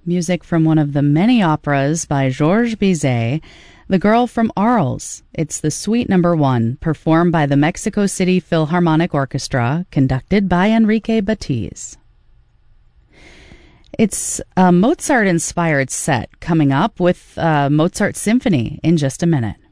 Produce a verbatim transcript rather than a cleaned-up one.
music from one of the many operas by Georges Bizet, The Girl from Arles. It's the Suite Number One, performed by the Mexico City Philharmonic Orchestra, conducted by Enrique Batiz. It's a Mozart-inspired set coming up with uh, Mozart Symphony in just a minute.